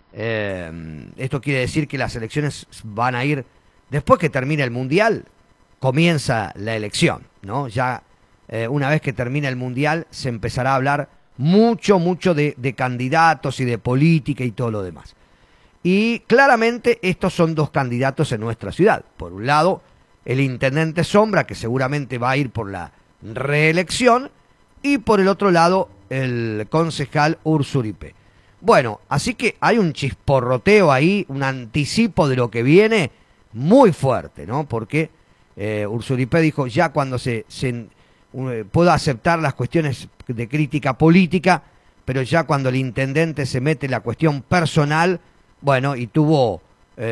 Esto quiere decir que las elecciones van a ir, después que termine el Mundial, comienza la elección, ¿no? Ya una vez que termine el Mundial se empezará a hablar mucho de candidatos y de política y todo lo demás. Y claramente estos son dos candidatos en nuestra ciudad. Por un lado, el intendente Sombra, que seguramente va a ir por la reelección, y por el otro lado, el concejal Ursuripé. Bueno, así que hay un chisporroteo ahí, un anticipo de lo que viene muy fuerte, ¿no? Porque Ursuripé dijo, ya cuando puedo aceptar las cuestiones de crítica política, pero ya cuando el intendente se mete en la cuestión personal, bueno, y tuvo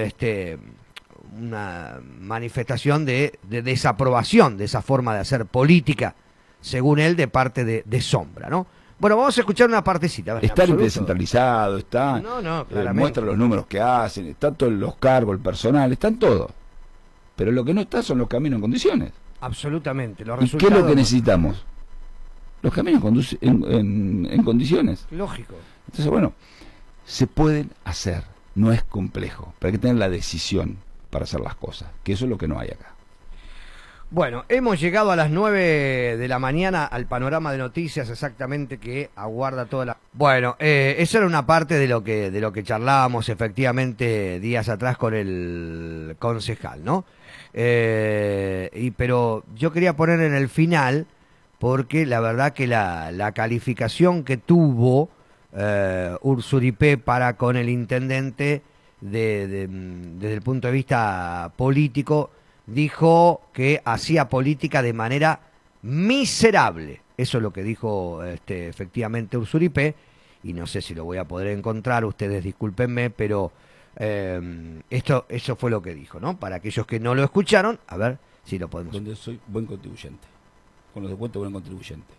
una manifestación de desaprobación de esa forma de hacer política, según él, de parte de Sombra, ¿no? Bueno, vamos a escuchar una partecita. A ver, está descentralizado, está, muestra los números que hacen, están todos los cargos, el personal, están todos. Pero lo que no está son los caminos en condiciones. Absolutamente. Los ¿Y qué es lo que necesitamos? Los caminos en condiciones. Lógico. Entonces, bueno, se pueden hacer, no es complejo, pero hay que tener la decisión para hacer las cosas, que eso es lo que no hay acá. Bueno, hemos llegado a las 9 de la mañana al panorama de noticias exactamente que aguarda toda la... Bueno, esa era una parte de lo que charlábamos efectivamente días atrás con el concejal, ¿no? Pero yo quería poner en el final, porque la verdad que la calificación que tuvo Ursuripé para con el intendente desde el punto de vista político, dijo que hacía política de manera miserable. Eso es lo que dijo efectivamente Ursuripé, y no sé si lo voy a poder encontrar, ustedes discúlpenme, pero eso fue lo que dijo, ¿no? Para aquellos que no lo escucharon, a ver si lo podemos... Donde soy buen contribuyente, con los de cuenta buen contribuyente.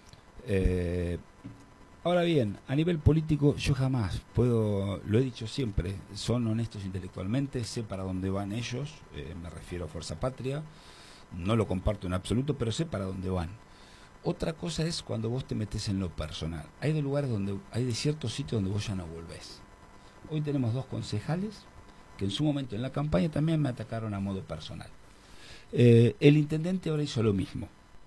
Ahora bien, a nivel político yo jamás puedo, lo he dicho siempre, son honestos intelectualmente, sé para dónde van ellos, me refiero a Fuerza Patria, no lo comparto en absoluto, pero sé para dónde van. Otra cosa es cuando vos te metes en lo personal. Hay de lugares donde, hay de ciertos sitios donde vos ya no volvés. Hoy tenemos dos concejales que en su momento en la campaña también me atacaron a modo personal. El intendente ahora hizo lo mismo.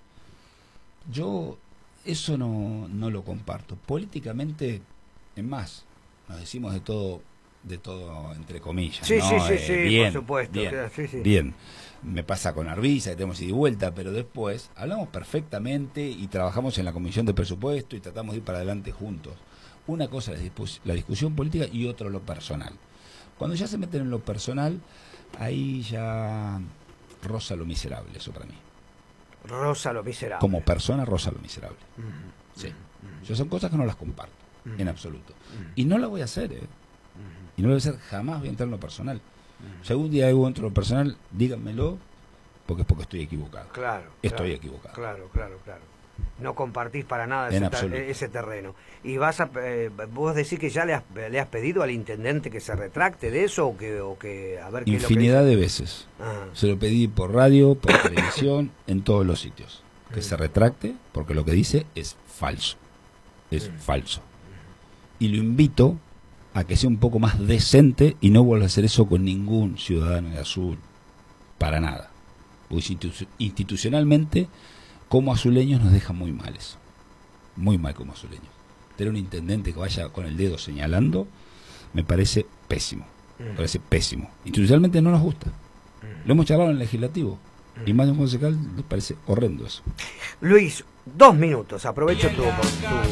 Yo eso no lo comparto. Políticamente, es más, nos decimos de todo entre comillas. Sí, ¿no? sí, bien, por supuesto. Bien, claro, sí. bien. Me pasa con Arbiza, que tenemos ida y vuelta, pero después hablamos perfectamente y trabajamos en la comisión de presupuesto y tratamos de ir para adelante juntos. Una cosa es la discusión política y otra lo personal. Cuando ya se meten en lo personal, ahí ya roza lo miserable, eso para mí. Rosa lo miserable. Como persona roza lo miserable. Sí. Yo son cosas que no las comparto, en absoluto. Y no la voy a hacer, Y no lo voy a hacer, jamás voy a entrar en lo personal. Si algún día entro en lo personal, díganmelo, porque estoy equivocado. Claro. Estoy equivocado. Claro. No compartís para nada ese terreno. Y vos decís que ya le has pedido al intendente que se retracte de eso, o que a ver qué infinidad es lo que de veces. Se lo pedí por radio, por televisión, en todos los sitios. Que se retracte, porque lo que dice es falso. Es falso. Y lo invito a que sea un poco más decente y no vuelva a hacer eso con ningún ciudadano de Azul. Para nada. Porque institucionalmente, como azuleños nos deja muy mal eso. Muy mal como azuleños. Tener un intendente que vaya con el dedo señalando me parece pésimo. Me parece pésimo. Institucionalmente no nos gusta. Lo hemos charlado en el legislativo. Y más de un concejal nos parece horrendo eso. Luis, 2 minutos. Aprovecho tu